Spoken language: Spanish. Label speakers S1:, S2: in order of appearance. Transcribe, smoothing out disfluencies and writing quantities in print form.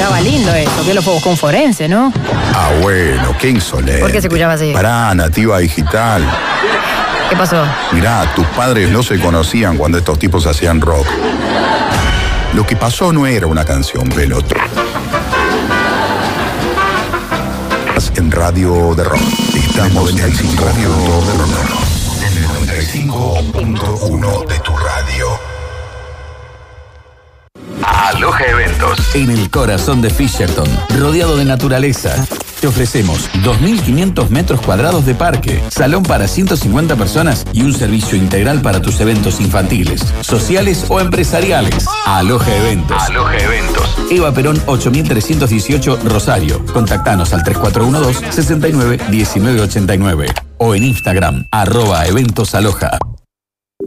S1: escuchaba lindo eso, que lo fue buscar un forense, ¿no?
S2: Ah, bueno, qué insolente.
S1: ¿Por qué se escuchaba así?
S2: Pará, Nativa Digital.
S1: ¿Qué pasó?
S2: Mirá, tus padres no se conocían cuando estos tipos hacían rock. Lo que pasó no era una canción, pelota. En Radio de Rock. Estamos en el Radio de Rock. En el 95.1 de tu radio.
S3: Aloha Eventos. En el corazón de Fisherton, rodeado de naturaleza. Te ofrecemos 2.500 metros cuadrados de parque, salón para 150 personas y un servicio integral para tus eventos infantiles, sociales o empresariales. Aloha Eventos. Aloha Eventos. Eva Perón 8318 Rosario. Contactanos al 3412-691989 o en Instagram @eventosaloha.